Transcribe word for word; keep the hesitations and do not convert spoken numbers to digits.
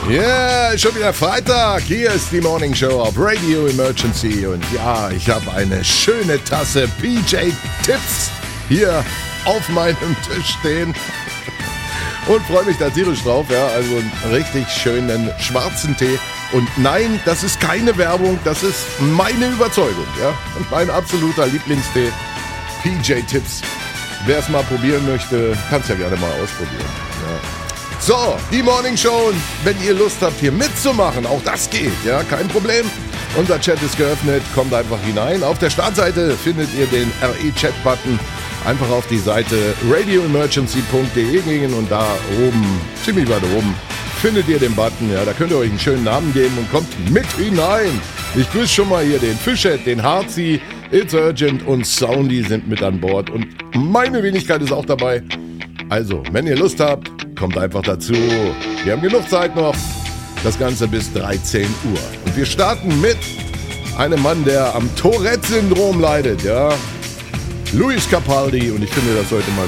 Ja, yeah, schon wieder Freitag. Hier ist die Morning Show auf Radio Emergency. Und ja, ich habe eine schöne Tasse P J-Tipps hier auf meinem Tisch stehen. Und freue mich da tierisch drauf. Ja, also einen richtig schönen schwarzen Tee. Und nein, das ist keine Werbung, das ist meine Überzeugung. Ja, und mein absoluter Lieblingstee, P J-Tipps. Wer es mal probieren möchte, kann es ja gerne mal ausprobieren. Ja. So, die Morning Show, und wenn ihr Lust habt, hier mitzumachen, auch das geht, ja, kein Problem. Unser Chat ist geöffnet, kommt einfach hinein. Auf der Startseite findet ihr den R E-Chat-Button. Einfach auf die Seite radio emergency punkt de gehen und da oben, ziemlich weit oben, findet ihr den Button. Ja, da könnt ihr euch einen schönen Namen geben und kommt mit hinein. Ich grüße schon mal hier den Fischhead, den Harzi, It's Urgent und Soundy sind mit an Bord. Und meine Wenigkeit ist auch dabei. Also, wenn ihr Lust habt, kommt einfach dazu. Wir haben genug Zeit noch. Das Ganze bis dreizehn Uhr. Und wir starten mit einem Mann, der am Tourette-Syndrom leidet, ja. Luis Capaldi. Und ich finde, das sollte mal